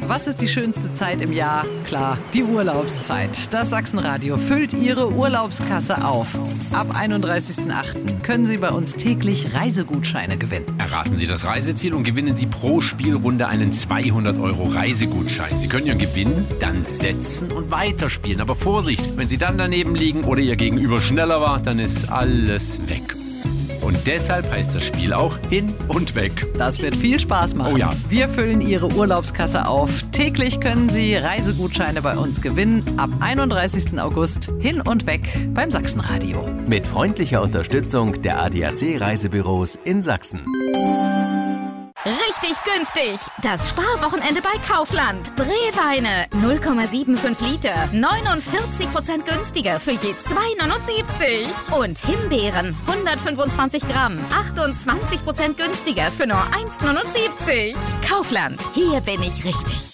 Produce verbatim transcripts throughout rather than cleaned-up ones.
Was ist die schönste Zeit im Jahr? Klar, die Urlaubszeit. Das Sachsenradio füllt Ihre Urlaubskasse auf. Ab einunddreißigsten achten können Sie bei uns täglich Reisegutscheine gewinnen. Erraten Sie das Reiseziel und gewinnen Sie pro Spielrunde einen zweihundert Euro Reisegutschein. Sie können Ihren Gewinn dann setzen und weiterspielen. Aber Vorsicht, wenn Sie dann daneben liegen oder Ihr Gegenüber schneller war, dann ist alles weg. Und deshalb heißt das Spiel auch Hin und Weg. Das wird viel Spaß machen. Oh ja. Wir füllen Ihre Urlaubskasse auf. Täglich können Sie Reisegutscheine bei uns gewinnen. Ab einunddreißigsten August Hin und Weg beim Sachsenradio. Mit freundlicher Unterstützung der A D A C-Reisebüros in Sachsen. Richtig günstig. Das Sparwochenende bei Kaufland. Brewweine null Komma fünfundsiebzig Liter. neunundvierzig Prozent günstiger für je zwei neunundsiebzig. Und Himbeeren hundertfünfundzwanzig Gramm. achtundzwanzig Prozent günstiger für nur eins neunundsiebzig. Kaufland. Hier bin ich richtig.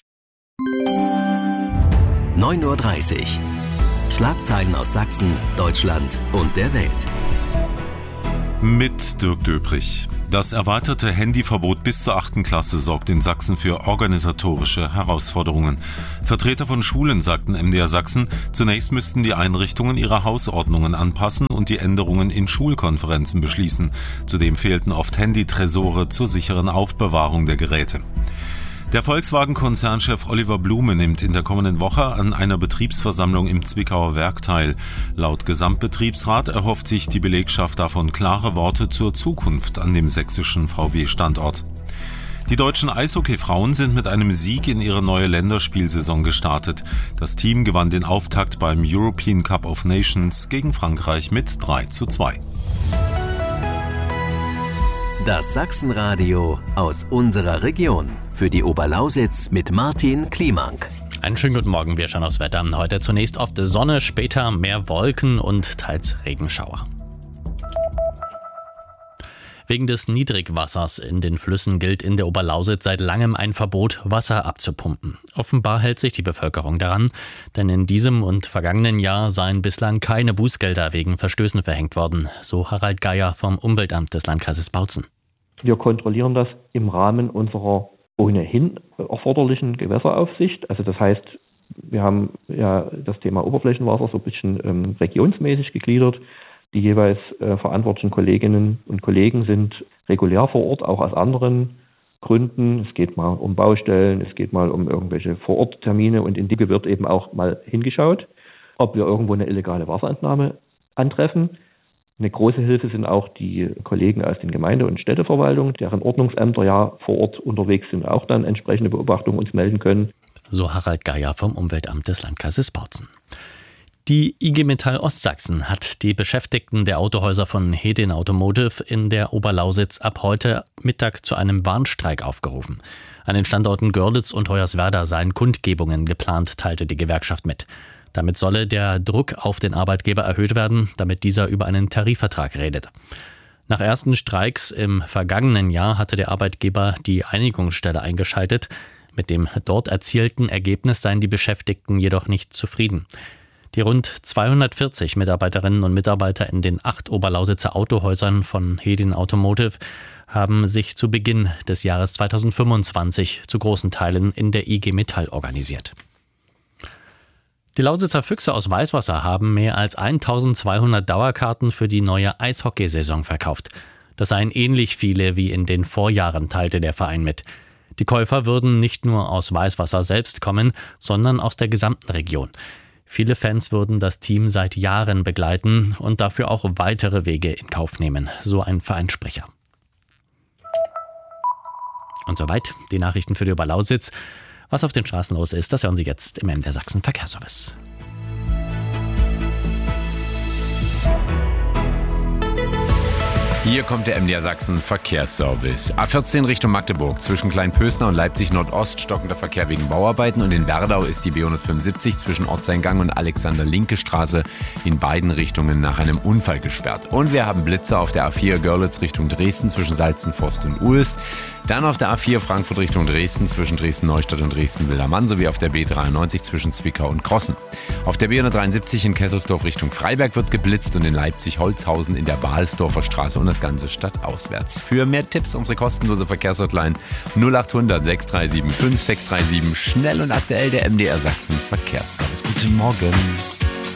neun Uhr dreißig. Schlagzeilen aus Sachsen, Deutschland und der Welt. Mit Dirk Döbrich. Das erweiterte Handyverbot bis zur achten Klasse sorgt in Sachsen für organisatorische Herausforderungen. Vertreter von Schulen sagten M D R Sachsen, zunächst müssten die Einrichtungen ihre Hausordnungen anpassen und die Änderungen in Schulkonferenzen beschließen. Zudem fehlten oft Handytresore zur sicheren Aufbewahrung der Geräte. Der Volkswagen-Konzernchef Oliver Blume nimmt in der kommenden Woche an einer Betriebsversammlung im Zwickauer Werk teil. Laut Gesamtbetriebsrat erhofft sich die Belegschaft davon klare Worte zur Zukunft an dem sächsischen V W-Standort. Die deutschen Eishockeyfrauen sind mit einem Sieg in ihre neue Länderspielsaison gestartet. Das Team gewann den Auftakt beim European Cup of Nations gegen Frankreich mit drei zu zwei. Das Sachsenradio aus unserer Region. Für die Oberlausitz mit Martin Kliemank. Einen schönen guten Morgen, wir schauen aufs Wetter. Heute zunächst oft Sonne, später mehr Wolken und teils Regenschauer. Wegen des Niedrigwassers in den Flüssen gilt in der Oberlausitz seit langem ein Verbot, Wasser abzupumpen. Offenbar hält sich die Bevölkerung daran, denn in diesem und vergangenen Jahr seien bislang keine Bußgelder wegen Verstößen verhängt worden, so Harald Geier vom Umweltamt des Landkreises Bautzen. Wir kontrollieren das im Rahmen unserer ohnehin erforderlichen Gewässeraufsicht. Also das heißt, wir haben ja das Thema Oberflächenwasser so ein bisschen ähm, regionsmäßig gegliedert. Die jeweils äh, verantwortlichen Kolleginnen und Kollegen sind regulär vor Ort, auch aus anderen Gründen. Es geht mal um Baustellen, es geht mal um irgendwelche Vororttermine und in die wird eben auch mal hingeschaut, ob wir irgendwo eine illegale Wasserentnahme antreffen. Eine große Hilfe sind auch die Kollegen aus den Gemeinde- und Städteverwaltungen, deren Ordnungsämter ja vor Ort unterwegs sind, auch dann entsprechende Beobachtungen uns melden können. So Harald Geier vom Umweltamt des Landkreises Bautzen. Die I G Metall Ostsachsen hat die Beschäftigten der Autohäuser von Hedin Automotive in der Oberlausitz ab heute Mittag zu einem Warnstreik aufgerufen. An den Standorten Görlitz und Hoyerswerda seien Kundgebungen geplant, teilte die Gewerkschaft mit. Damit solle der Druck auf den Arbeitgeber erhöht werden, damit dieser über einen Tarifvertrag redet. Nach ersten Streiks im vergangenen Jahr hatte der Arbeitgeber die Einigungsstelle eingeschaltet. Mit dem dort erzielten Ergebnis seien die Beschäftigten jedoch nicht zufrieden. Die rund zweihundertvierzig Mitarbeiterinnen und Mitarbeiter in den acht Oberlausitzer Autohäusern von Hedin Automotive haben sich zu Beginn des Jahres zweitausendfünfundzwanzig zu großen Teilen in der I G Metall organisiert. Die Lausitzer Füchse aus Weißwasser haben mehr als eintausendzweihundert Dauerkarten für die neue Eishockeysaison verkauft. Das seien ähnlich viele wie in den Vorjahren, teilte der Verein mit. Die Käufer würden nicht nur aus Weißwasser selbst kommen, sondern aus der gesamten Region. Viele Fans würden das Team seit Jahren begleiten und dafür auch weitere Wege in Kauf nehmen, so ein Vereinssprecher. Und soweit die Nachrichten für die Oberlausitz. Was auf den Straßen los ist, das hören Sie jetzt im M D R Sachsen Verkehrsservice. Hier kommt der M D R Sachsen Verkehrsservice. A vierzehn Richtung Magdeburg. Zwischen Kleinpösner und Leipzig Nordost stockender Verkehr wegen Bauarbeiten. Und in Werdau ist die B hundertfünfundsiebzig zwischen Ortseingang und Alexander-Linke-Straße in beiden Richtungen nach einem Unfall gesperrt. Und wir haben Blitzer auf der A vier Görlitz Richtung Dresden zwischen Salzenforst und Uelst. Dann auf der A vier Frankfurt Richtung Dresden zwischen Dresden-Neustadt und Dresden-Wildermann sowie auf der B dreiundneunzig zwischen Zwickau und Krossen. Auf der B hundertdreiundsiebzig in Kesselsdorf Richtung Freiberg wird geblitzt und in Leipzig-Holzhausen in der Bahlsdorfer Straße und das Ganze stadtauswärts. Für mehr Tipps unsere kostenlose Verkehrshotline null acht hundert sechs drei sieben fünf sechs drei sieben. Schnell und aktuell der M D R Sachsen Verkehrsservice. Guten Morgen.